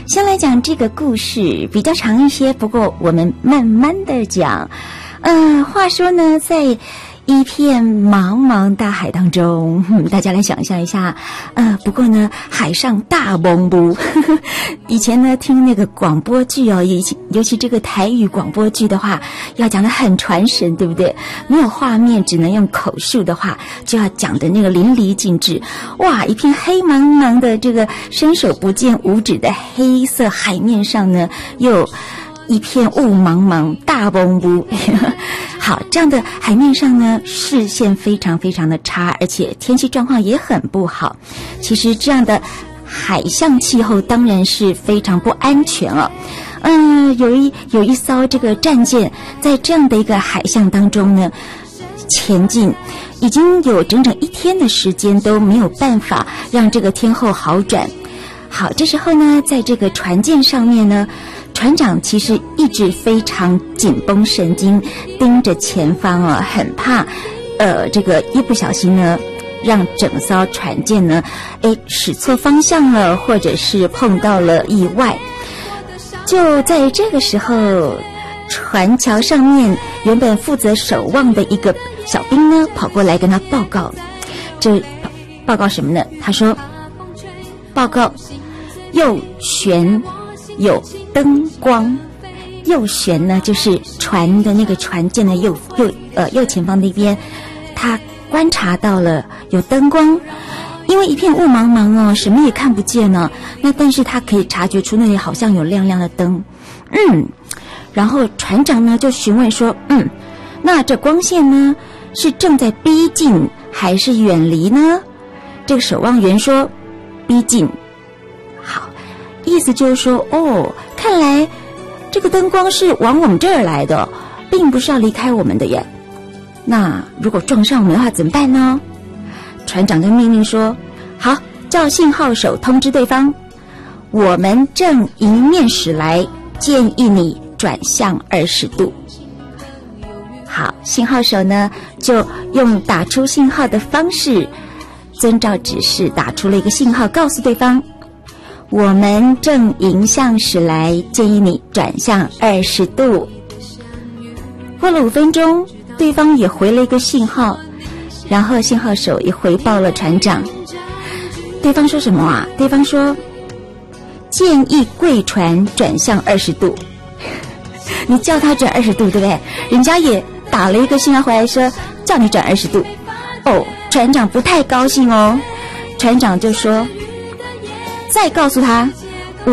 先来讲这个故事，比较长一些，不过我们慢慢的讲。话说呢，在一片茫茫大海当中，大家来想象一下，不过呢，海上大蒙布。以前呢，听那个广播剧哦，尤其这个台语广播剧的话，要讲得很传神，对不对？没有画面，只能用口述的话，就要讲的那个淋漓尽致。哇，一片黑茫茫的这个伸手不见五指的黑色海面上呢，又一片雾茫茫，大蒙布。好，这样的海面上呢，视线非常非常的差，而且天气状况也很不好。其实这样的海象气候当然是非常不安全了。有一艘这个战舰在这样的一个海象当中呢前进，已经有整整一天的时间都没有办法让这个天候好转。好，这时候呢，在这个船舰上面呢，船长其实一直非常紧绷神经，盯着前方啊，很怕这个一不小心呢，让整艘船舰呢驶错方向了，或者是碰到了意外。就在这个时候，船桥上面原本负责守望的一个小兵呢，跑过来跟他报告。这报告什么呢？他说，报告右舷有灯光。右舷呢，就是船的那个船舰的右前方那边，他观察到了有灯光。因为一片雾茫茫哦，什么也看不见呢。那但是他可以察觉出那里好像有亮亮的灯。然后船长呢就询问说，那这光线呢是正在逼近还是远离呢？这个守望员说逼近。好，意思就是说，看来这个灯光是往我们这儿来的，并不是要离开我们的耶。那如果撞上我们的话怎么办呢？船长就命令说，好，叫信号手通知对方，我们正迎面驶来，建议你转向20度。好，信号手呢就用打出信号的方式，遵照指示打出了一个信号，告诉对方，我们正迎向驶来，建议你转向20度。过了5分钟，对方也回了一个信号，然后信号手也回报了船长。对方说什么啊？对方说建议贵船转向20度。你叫他转20度，对不对？人家也打了一个信号回来说叫你转20度。船长不太高兴哦。船长就说，再告诉他